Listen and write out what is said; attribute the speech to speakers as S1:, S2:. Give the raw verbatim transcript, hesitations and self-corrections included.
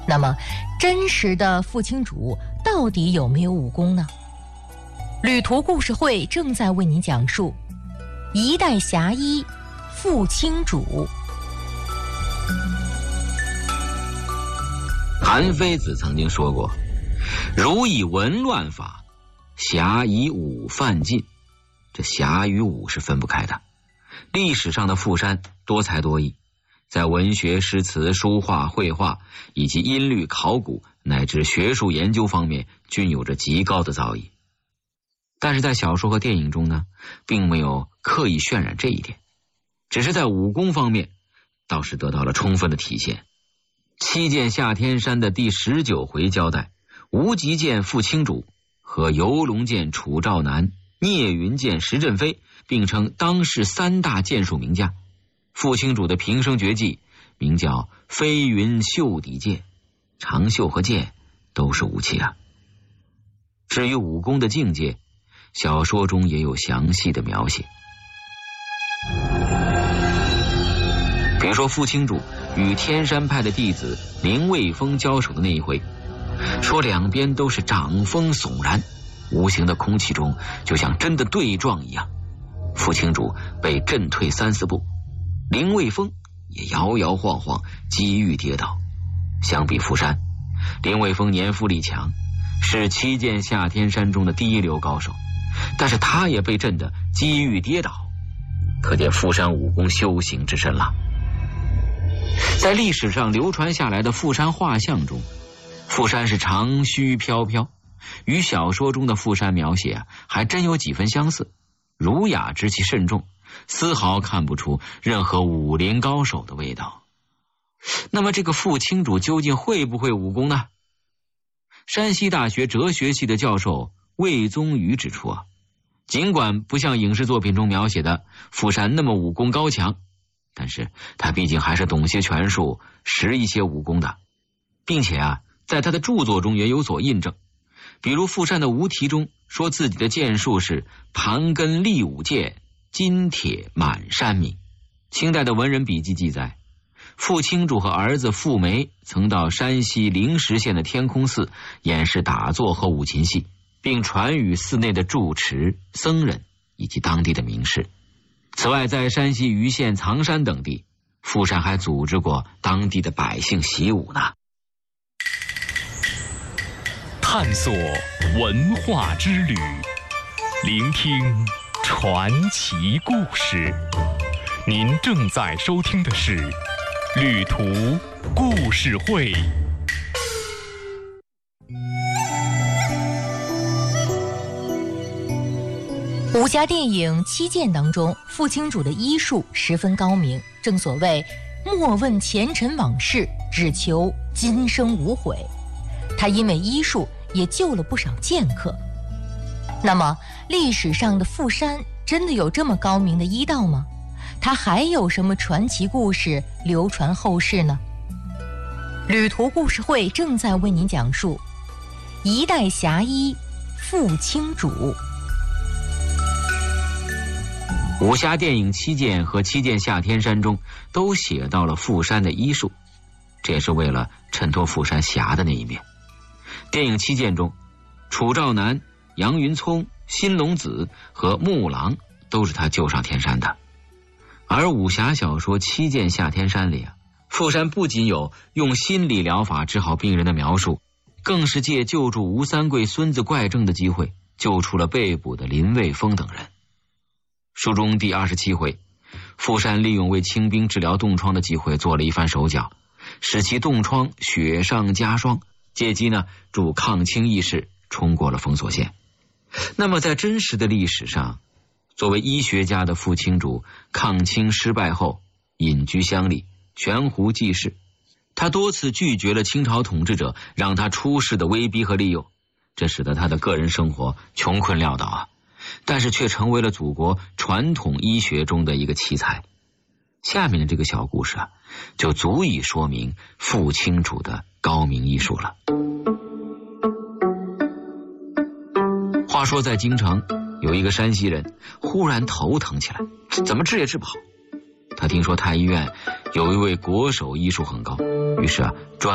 S1: 那么，真实的傅青主到底有没有武功呢？旅途故事会正在为您讲述一代侠医傅青主。
S2: 韩非子曾经说过，儒以文乱法，侠以武犯禁。这侠与武是分不开的。历史上的傅山多才多艺，在文学、诗词、书画、绘画以及音律、考古乃至学术研究方面均有着极高的造诣。但是在小说和电影中呢，并没有刻意渲染这一点，只是在武功方面倒是得到了充分的体现。七剑下天山的第十九回交代，无极剑傅青主和游龙剑楚兆南、聂云剑石振飞并称当世三大剑术名家。傅青主的平生绝技名叫飞云袖底剑，长袖和剑都是武器啊。至于武功的境界，小说中也有详细的描写。比如说傅青主与天山派的弟子林卫峰交手的那一回，说两边都是掌风悚然，无形的空气中就像真的对撞一样。傅青主被震退三四步，林卫峰也摇摇晃晃，机遇跌倒。相比傅山，林卫峰年富力强，是七剑下天山中的第一流高手，但是他也被震得机遇跌倒，可见傅山武功修行之深了。在历史上流传下来的傅山画像中，傅山是长须飘飘，与小说中的傅山描写啊，还真有几分相似，儒雅之气甚重，丝毫看不出任何武林高手的味道。那么这个傅青主究竟会不会武功呢？山西大学哲学系的教授魏宗宇指出啊，尽管不像影视作品中描写的傅山那么武功高强，但是他毕竟还是懂些拳术，识一些武功的，并且啊，在他的著作中也有所印证。比如傅山的无题中说自己的剑术是盘根立五剑，金铁满山明。清代的文人笔记记载，傅青主和儿子傅梅曾到山西灵石县的天空寺演示打坐和五禽戏，并传与寺内的住持、僧人以及当地的名士。此外，在山西盂县藏山等地，傅山还组织过当地的百姓习武呢。
S3: 探索文化之旅，聆听传奇故事。您正在收听的是旅途故事会。
S1: 武侠电影《七剑》当中，傅青主的医术十分高明，正所谓莫问前尘往事，只求今生无悔。他因为医术也救了不少剑客。那么历史上的傅山真的有这么高明的医道吗？他还有什么传奇故事流传后世呢？旅途故事会正在为您讲述一代侠医傅青主。
S2: 武侠电影《七剑》和《七剑下天山》中都写到了傅山的医术，这也是为了衬托傅山侠的那一面。电影《七剑》中，楚兆南、杨云聪、新龙子和木狼都是他救上天山的。而武侠小说《七剑下天山》里啊，傅山不仅有用心理疗法治好病人的描述，更是借救助吴三桂孙子怪症的机会，救出了被捕的林卫峰等人。书中第二十七回，傅山利用为清兵治疗冻疮的机会做了一番手脚，使其冻疮雪上加霜，借机呢助抗清义士冲过了封锁线。那么在真实的历史上，作为医学家的傅青主抗清失败后隐居乡里，悬壶济世。他多次拒绝了清朝统治者让他出仕的威逼和利诱，这使得他的个人生活穷困潦倒啊，但是却成为了祖国传统医学中的一个奇才。下面的这个小故事啊，就足以说明傅青主的高明医术了。话说在京城有一个山西人忽然头疼起来，怎么治也治不好。他听说太医院有一位国手医术很高，于是啊专